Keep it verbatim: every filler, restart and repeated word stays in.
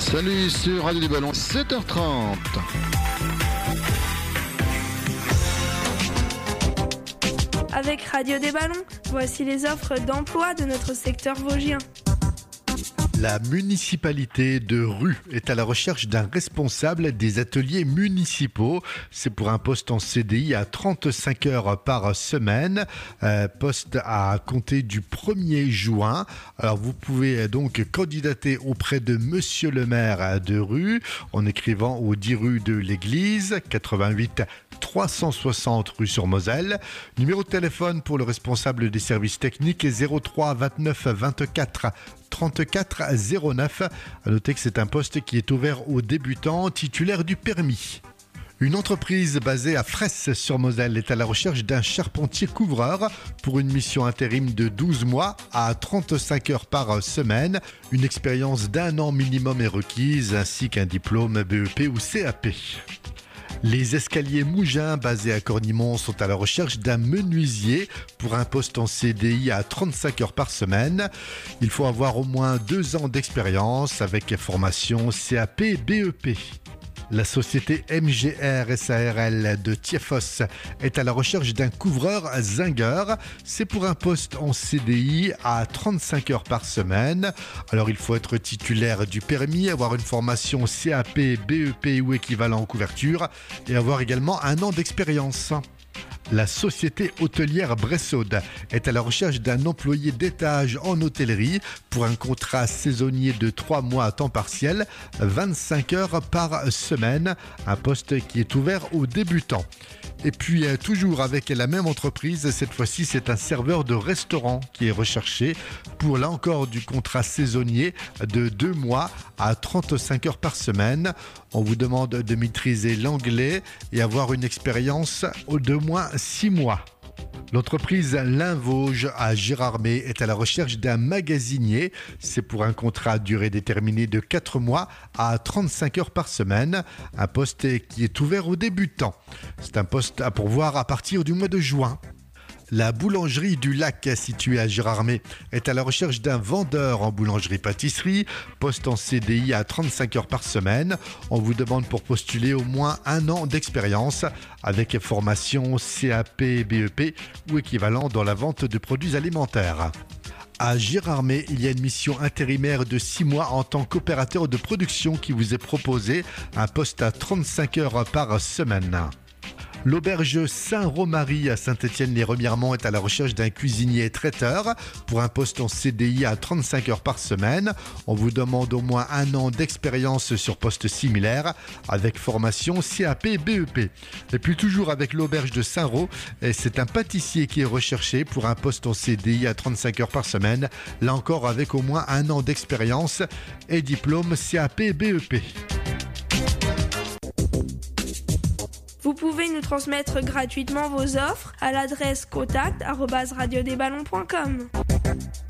Salut sur Radio des Ballons, sept heures trente. Avec Radio des Ballons, voici les offres d'emploi de notre secteur vosgien. La municipalité de Rue est à la recherche d'un responsable des ateliers municipaux. C'est pour un poste en C D I à trente-cinq heures par semaine, euh, poste à compter du premier juin. Alors vous pouvez donc candidater auprès de Monsieur le maire de Rue en écrivant au dix rue de l'Église, quatre-vingt-huit trois cent soixante rue sur Moselle. Numéro de téléphone pour le responsable des services techniques est zéro trois vingt-neuf vingt-quatre trente-quatre zéro neuf. À noter que c'est un poste qui est ouvert aux débutants titulaires du permis. Une entreprise basée à Fresse sur Moselle est à la recherche d'un charpentier couvreur pour une mission intérim de douze mois à trente-cinq heures par semaine. Une expérience d'un an minimum est requise ainsi qu'un diplôme B E P ou C A P. Les escaliers Mougins, basés à Cornimont, sont à la recherche d'un menuisier pour un poste en C D I à trente-cinq heures par semaine. Il faut avoir au moins deux ans d'expérience avec formation C A P B E P. La société M G R S A R L de Thieffos est à la recherche d'un couvreur zingueur. C'est pour un poste en C D I à trente-cinq heures par semaine. Alors il faut être titulaire du permis, avoir une formation C A P, B E P ou équivalent en couverture et avoir également un an d'expérience. La société hôtelière Bressaude est à la recherche d'un employé d'étage en hôtellerie pour un contrat saisonnier de trois mois à temps partiel, vingt-cinq heures par semaine, un poste qui est ouvert aux débutants. Et puis toujours avec la même entreprise, cette fois-ci c'est un serveur de restaurant qui est recherché pour là encore du contrat saisonnier de deux mois à trente-cinq heures par semaine. On vous demande de maîtriser l'anglais et avoir une expérience d'au moins six mois. L'entreprise Linvauge à Gérardmer est à la recherche d'un magasinier. C'est pour un contrat à durée déterminée de quatre mois à trente-cinq heures par semaine. Un poste qui est ouvert aux débutants. C'est un poste à pourvoir à partir du mois de juin. La boulangerie du Lac, située à Gérardmer, est à la recherche d'un vendeur en boulangerie-pâtisserie, poste en C D I à trente-cinq heures par semaine. On vous demande pour postuler au moins un an d'expérience avec formation C A P, B E P ou équivalent dans la vente de produits alimentaires. À Gérardmer, il y a une mission intérimaire de six mois en tant qu'opérateur de production qui vous est proposé, un poste à trente-cinq heures par semaine. L'auberge Saint-Romary à Saint-Étienne-les-Remiremont est à la recherche d'un cuisinier traiteur pour un poste en C D I à trente-cinq heures par semaine. On vous demande au moins un an d'expérience sur poste similaire avec formation C A P B E P. Et puis toujours avec l'auberge de Saint-Ro, c'est un pâtissier qui est recherché pour un poste en C D I à trente-cinq heures par semaine. Là encore avec au moins un an d'expérience et diplôme C A P B E P. Vous pouvez nous transmettre gratuitement vos offres à l'adresse contact arobase radio des ballons point com.